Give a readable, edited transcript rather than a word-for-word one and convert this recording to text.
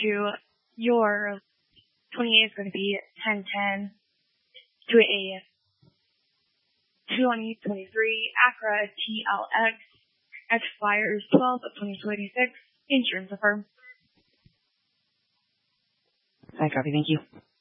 to your 28 is going to be 1010 to a 2023 Acura TLX. Expires 12 of 2026. Insurance affirmed. I copy. Thank you.